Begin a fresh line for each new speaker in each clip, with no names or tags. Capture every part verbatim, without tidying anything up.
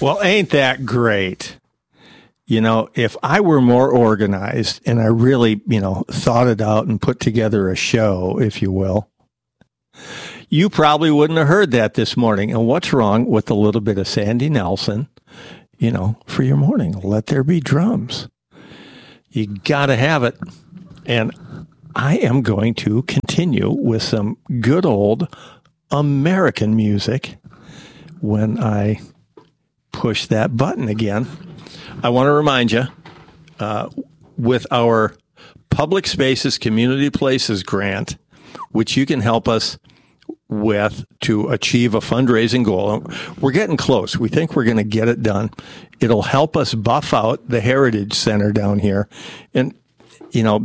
Well, ain't that great? You know, if I were more organized and I really, you know, thought it out and put together a show, if you will, you probably wouldn't have heard that this morning. And what's wrong with a little bit of Sandy Nelson, you know, for your morning? Let there be drums. You got to have it. And I am going to continue with some good old American music when I push that button again. I want to remind you, uh, with our Public Spaces Community Places grant, which you can help us with to achieve a fundraising goal. We're getting close. We think we're going to get it done. It'll help us buff out the Heritage Center down here. And, you know,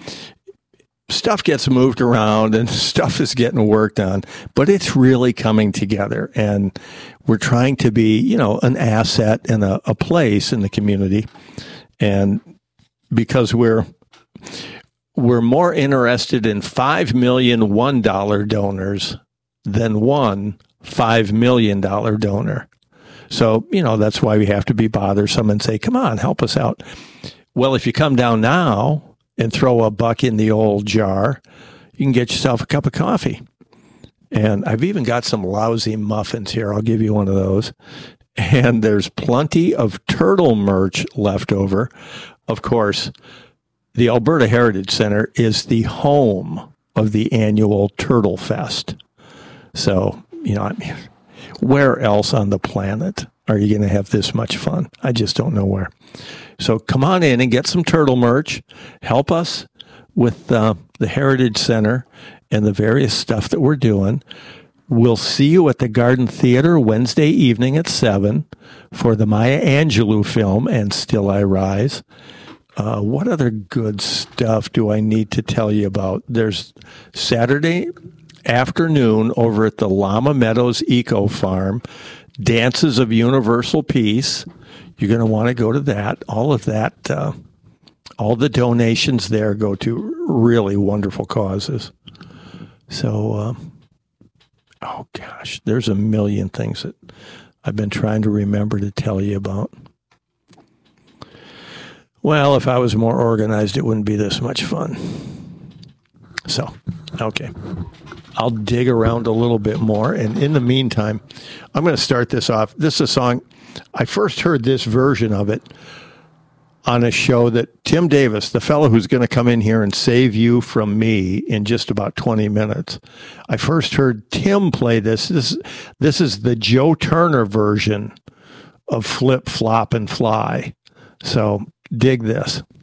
stuff gets moved around and stuff is getting worked on, but it's really coming together. And we're trying to be, you know, an asset and a, a place in the community. And because we're, we're more interested in five million one dollar donors than one five million dollar donor. So, you know, that's why we have to be bothersome and say, come on, help us out. Well, if you come down now and throw a buck in the old jar, you can get yourself a cup of coffee. And I've even got some lousy muffins here. I'll give you one of those. And there's plenty of turtle merch left over. Of course, the Alberta Heritage Center is the home of the annual Turtle Fest. So, you know, I mean, where else on the planet are you going to have this much fun? I just don't know where. So come on in and get some turtle merch. Help us with uh, the Heritage Center and the various stuff that we're doing. We'll see you at the Garden Theater Wednesday evening at seven for the Maya Angelou film, And Still I Rise. Uh, what other good stuff do I need to tell you about? There's Saturday afternoon over at the Llama Meadows Eco Farm, Dances of Universal Peace. You're going to want to go to that. All of that, uh, all the donations there go to really wonderful causes. So, uh, oh gosh, there's a million things that I've been trying to remember to tell you about. Well, if I was more organized, it wouldn't be this much fun. So, okay. I'll dig around a little bit more. And in the meantime, I'm going to start this off. This is a song. I first heard this version of it on a show that Tim Davis, the fellow who's going to come in here and save you from me in just about twenty minutes. I first heard Tim play this. This, this is the Joe Turner version of Flip, Flop, and Fly. So dig this.